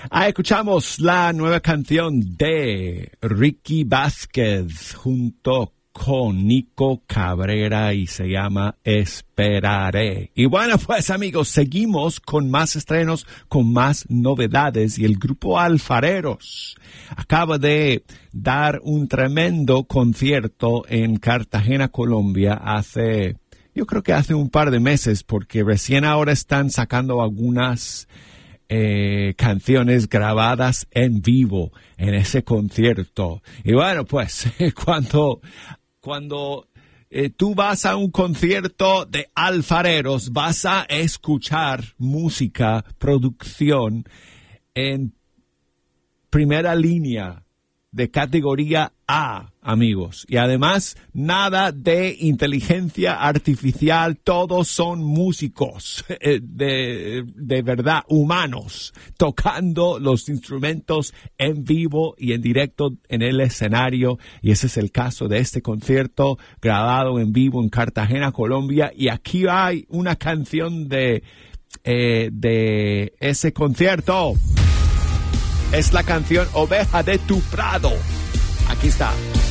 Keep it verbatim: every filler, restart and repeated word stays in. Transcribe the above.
Ah, escuchamos la nueva canción de Ricky Vázquez junto con Nico Cabrera y se llama Esperaré. Y bueno, pues amigos, seguimos con más estrenos, con más novedades y el grupo Alfareros acaba de dar un tremendo concierto en Cartagena, Colombia hace, yo creo que hace un par de meses porque recién ahora están sacando algunas Eh, canciones grabadas en vivo en ese concierto. Y bueno, pues cuando, cuando eh, tú vas a un concierto de Alfareros, vas a escuchar música, producción en primera línea de categoría A, amigos. Y además, nada de inteligencia artificial. Todos son músicos eh, de, de verdad, humanos, tocando los instrumentos en vivo y en directo en el escenario. Y ese es el caso de este concierto grabado en vivo en Cartagena, Colombia. Y aquí hay una canción de, eh, de ese concierto. Es la canción Oveja de tu Prado. Aquí está.